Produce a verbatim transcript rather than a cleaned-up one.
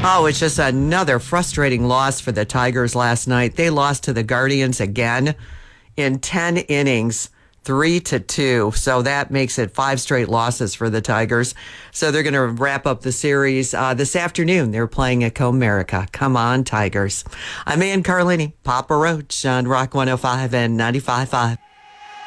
Oh, it's just another frustrating loss for the Tigers last night. They lost to the Guardians again in ten innings, three to two. So that makes it five straight losses for the Tigers. So they're going to wrap up the series uh, this afternoon. They're playing at Comerica. Come on, Tigers. I'm Ann Carlini, Papa Roach on Rock one oh five and ninety-five point five.